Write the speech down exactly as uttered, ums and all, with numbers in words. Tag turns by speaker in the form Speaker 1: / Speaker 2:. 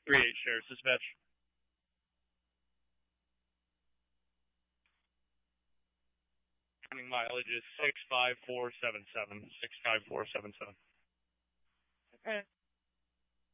Speaker 1: three eight shares, dispatch. Running mileage is six five four seven seven. six five four seven seven.
Speaker 2: Okay.